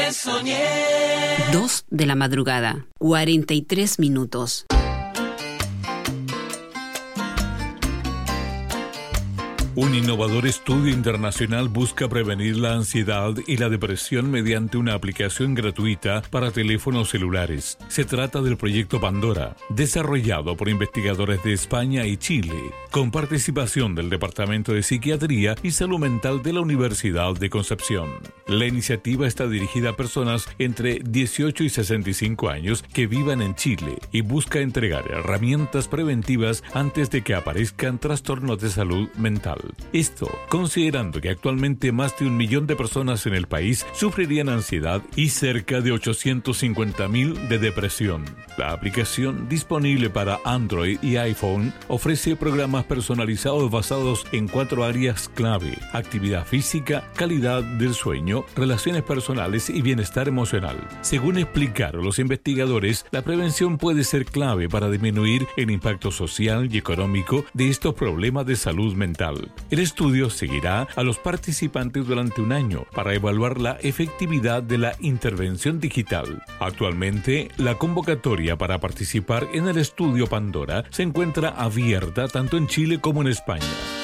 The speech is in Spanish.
que soñé. 2 de la madrugada, 43 minutos. Un innovador estudio internacional busca prevenir la ansiedad y la depresión mediante una aplicación gratuita para teléfonos celulares. Se trata del proyecto Pandora, desarrollado por investigadores de España y Chile, con participación del Departamento de Psiquiatría y Salud Mental de la Universidad de Concepción. La iniciativa está dirigida a personas entre 18 y 65 años que vivan en Chile y busca entregar herramientas preventivas antes de que aparezcan trastornos de salud mental. Esto considerando que actualmente más de 1 millón de personas en el país sufrirían ansiedad y cerca de 850.000 de depresión. La aplicación, disponible para Android y iPhone, ofrece programas personalizados basados en 4 áreas clave: actividad física, calidad del sueño, relaciones personales y bienestar emocional. Según explicaron los investigadores, la prevención puede ser clave para disminuir el impacto social y económico de estos problemas de salud mental. El estudio seguirá a los participantes durante 1 año para evaluar la efectividad de la intervención digital. Actualmente, la convocatoria para participar en el estudio Pandora se encuentra abierta tanto en Chile como en España.